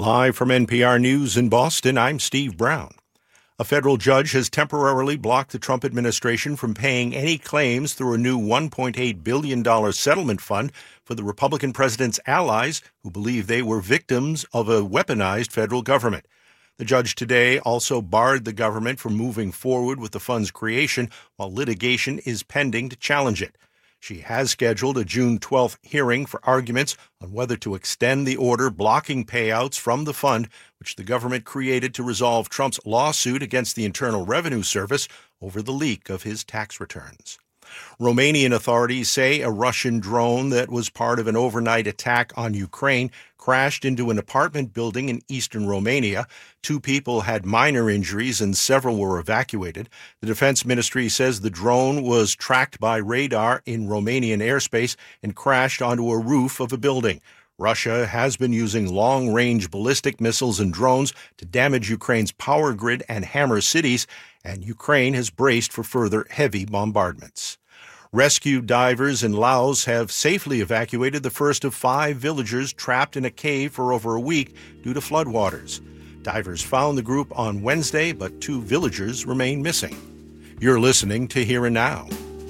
Live from NPR News in Boston, I'm Steve Brown. A federal judge has temporarily blocked the Trump administration from paying any claims through a new $1.8 billion settlement fund for the Republican president's allies who believe they were victims of a weaponized federal government. The judge today also barred the government from moving forward with the fund's creation while litigation is pending to challenge it. She has scheduled a June 12th hearing for arguments on whether to extend the order blocking payouts from the fund, which the government created to resolve Trump's lawsuit against the Internal Revenue Service over the leak of his tax returns. Romanian authorities say a Russian drone that was part of an overnight attack on Ukraine crashed into an apartment building in eastern Romania. 2 people had minor injuries and several were evacuated. The defense ministry says the drone was tracked by radar in Romanian airspace and crashed onto a roof of a building. Russia has been using long-range ballistic missiles and drones to damage Ukraine's power grid and hammer cities, and Ukraine has braced for further heavy bombardments. Rescue divers in Laos have safely evacuated the first of 5 villagers trapped in a cave for over a week due to floodwaters. Divers found the group on Wednesday, but 2 villagers remain missing. You're listening to Here and Now.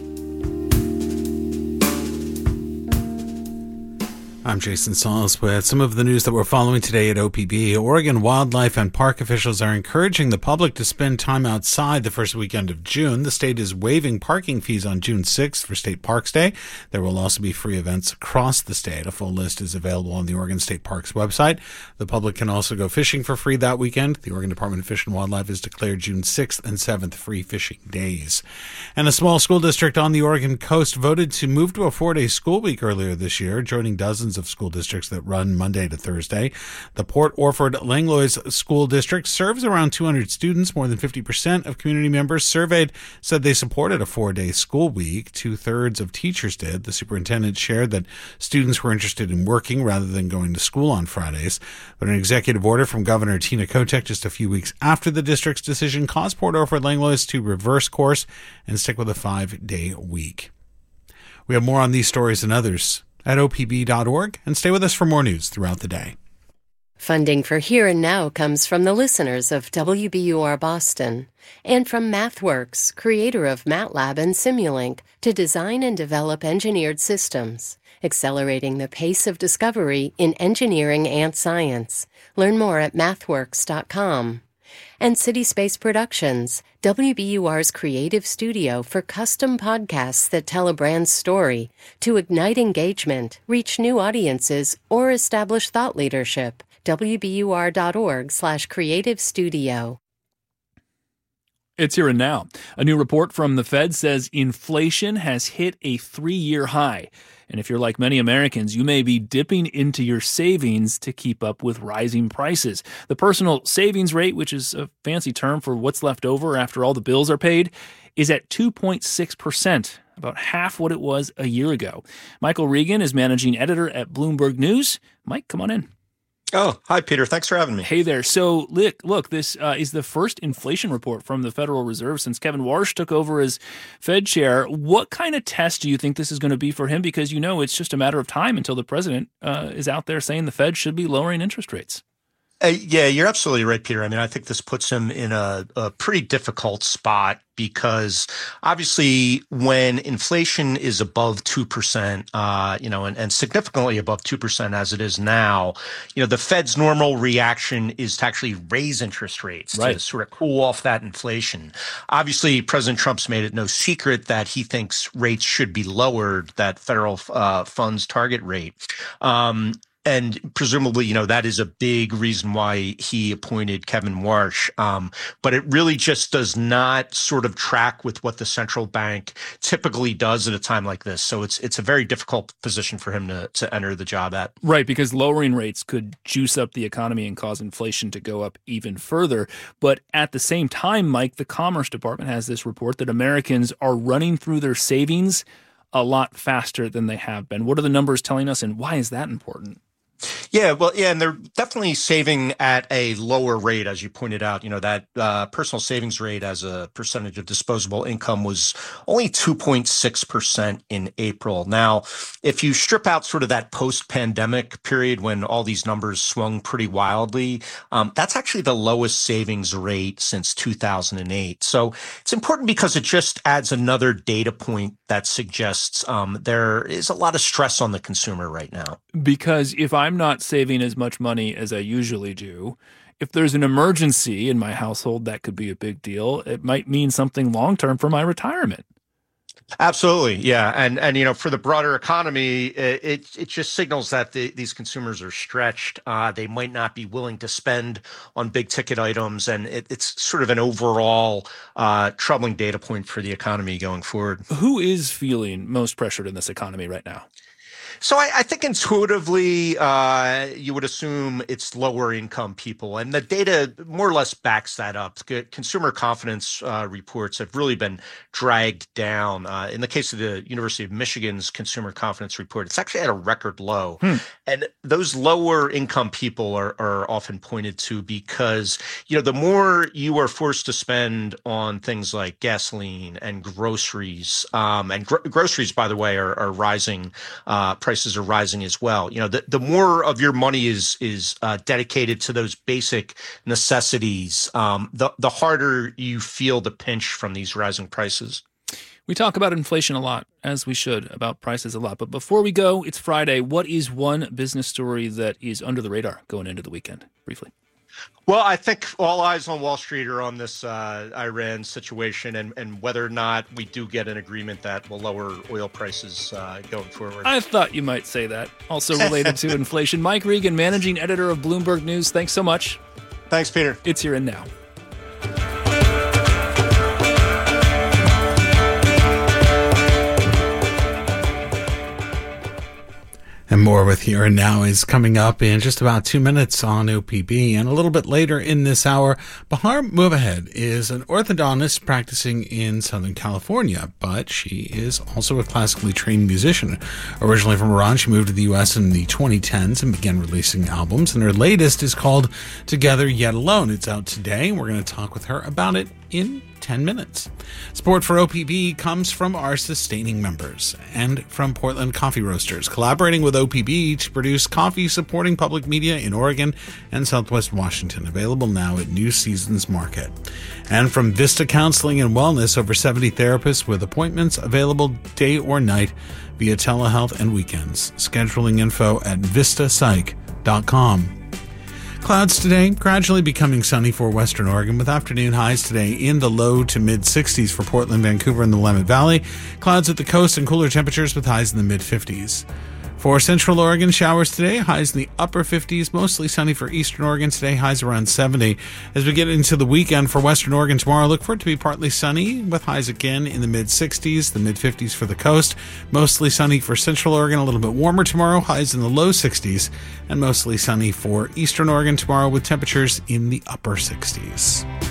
I'm Jason Sauls with some of the news that we're following today at OPB. Oregon wildlife and park officials are encouraging the public to spend time outside the first weekend of June. The state is waiving parking fees on June 6th for State Parks Day. There will also be free events across the state. A full list is available on the Oregon State Parks website. The public can also go fishing for free that weekend. The Oregon Department of Fish and Wildlife has declared June 6th and 7th free fishing days. And a small school district on the Oregon coast voted to move to a 4-day school week earlier this year, joining dozens of school districts that run Monday to Thursday. The Port Orford-Langlois School District serves around 200 students. More than 50% of community members surveyed said they supported a 4-day school week. 2/3 of teachers did. The superintendent shared that students were interested in working rather than going to school on Fridays. But an executive order from Governor Tina Kotek just a few weeks after the district's decision caused Port Orford-Langlois to reverse course and stick with a 5-day week. We have more on these stories and others at opb.org, and stay with us for more news throughout the day. Funding for Here and Now comes from the listeners of WBUR Boston and from MathWorks, creator of MATLAB and Simulink, to design and develop engineered systems, accelerating the pace of discovery in engineering and science. Learn more at mathworks.com. And City Space Productions, WBUR's creative studio for custom podcasts that tell a brand's story to ignite engagement, reach new audiences, or establish thought leadership. WBUR.org/creative studio. It's Here and Now. A new report from the Fed says inflation has hit a 3-year high. And if you're like many Americans, you may be dipping into your savings to keep up with rising prices. The personal savings rate, which is a fancy term for what's left over after all the bills are paid, is at 2.6%, about half what it was a year ago. Michael Regan is managing editor at Bloomberg News. Mike, come on in. Oh, hi, Peter. Thanks for having me. Hey there. So, look, this is the first inflation report from the Federal Reserve since Kevin Warsh took over as Fed chair. What kind of test do you think this is going to be for him? Because, it's just a matter of time until the president is out there saying the Fed should be lowering interest rates. Yeah, you're absolutely right, Peter. I mean, I think this puts him in a pretty difficult spot because obviously when inflation is above 2%, and significantly above 2% as it is now, the Fed's normal reaction is to actually raise interest rates to sort of cool off that inflation. Obviously, President Trump's made it no secret that he thinks rates should be lowered, that federal funds target rate. And presumably, that is a big reason why he appointed Kevin Warsh. But it really just does not sort of track with what the central bank typically does at a time like this. So it's a very difficult position for him to enter the job at. Right, because lowering rates could juice up the economy and cause inflation to go up even further. But at the same time, Mike, the Commerce Department has this report that Americans are running through their savings a lot faster than they have been. What are the numbers telling us, and why is that important? Yeah, well, yeah, and they're definitely saving at a lower rate, as you pointed out. That personal savings rate as a percentage of disposable income was only 2.6% in April. Now, if you strip out sort of that post-pandemic period when all these numbers swung pretty wildly, that's actually the lowest savings rate since 2008. So it's important because it just adds another data point that suggests there is a lot of stress on the consumer right now. Because if I'm not saving as much money as I usually do, if there's an emergency in my household, that could be a big deal. It might mean something long-term for my retirement. Absolutely. Yeah. And for the broader economy, it just signals that these consumers are stretched. They might not be willing to spend on big ticket items. And it's sort of an overall troubling data point for the economy going forward. Who is feeling most pressured in this economy right now? So I think intuitively, you would assume it's lower income people. And the data more or less backs that up. Consumer confidence reports have really been dragged down. In the case of the University of Michigan's consumer confidence report, it's actually at a record low. And those lower income people are often pointed to because, the more you are forced to spend on things like gasoline and groceries, and groceries, by the way, are rising, prices are rising as well. The more of your money is dedicated to those basic necessities, the harder you feel the pinch from these rising prices. We talk about inflation a lot, as we should, about prices a lot. But before we go, it's Friday. What is one business story that is under the radar going into the weekend? Briefly. Well, I think all eyes on Wall Street are on this Iran situation and whether or not we do get an agreement that will lower oil prices going forward. I thought you might say that. Also related to inflation, Mike Regan, managing editor of Bloomberg News. Thanks so much. Thanks, Peter. It's Here and Now. And more with Here and Now is coming up in just about 2 minutes on OPB. And a little bit later in this hour, Bahar Movahed is an orthodontist practicing in Southern California, but she is also a classically trained musician. Originally from Iran, she moved to the U.S. in the 2010s and began releasing albums. And her latest is called Together Yet Alone. It's out today. We're going to talk with her about it in 10 minutes. Support for OPB comes from our sustaining members and from Portland Coffee Roasters, collaborating with OPB to produce coffee supporting public media in Oregon and Southwest Washington, available now at New Seasons Market. And from Vista Counseling and Wellness, over 70 therapists with appointments available day or night via telehealth and weekends. Scheduling info at VistaPsych.com. Clouds today, gradually becoming sunny for Western Oregon, with afternoon highs today in the low to mid-60s for Portland, Vancouver, and the Willamette Valley. Clouds at the coast and cooler temperatures with highs in the mid-50s. For Central Oregon, showers today, highs in the upper 50s, mostly sunny for Eastern Oregon today, highs around 70. As we get into the weekend for Western Oregon tomorrow, look for it to be partly sunny, with highs again in the mid-60s, the mid-50s for the coast. Mostly sunny for Central Oregon, a little bit warmer tomorrow, highs in the low 60s, and mostly sunny for Eastern Oregon tomorrow with temperatures in the upper 60s.